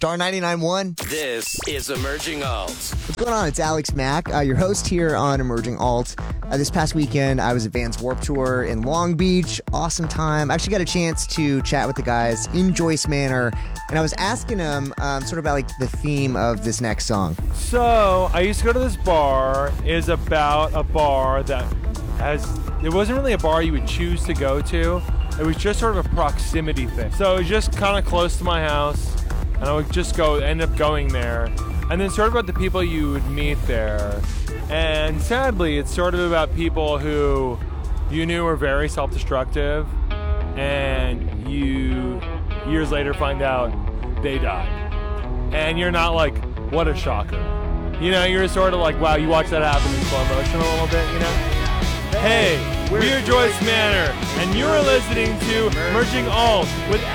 Star 99.1. This is Emerging Alt. What's going on? It's Alex Mack, your host here on Emerging Alt. This past weekend, I was at Vans Warped Tour in Long Beach. Awesome time. I actually got a chance to chat with the guys in Joyce Manor, and I was asking them sort of about like the theme of this next song. So I used to go to this bar. It's about a bar that it wasn't really a bar you would choose to go to. It was just sort of a proximity thing. So it was just kind of close to my house, and I would just end up going there. And then sort of about the people you would meet there. And sadly, it's sort of about people who you knew were very self-destructive, and you years later find out they died. And you're not like, what a shocker. You know, you're sort of like, wow, you watch that happen in slow motion a little bit, you know? Hey, we're Joyce Manor, and you're listening to Emerging Alt with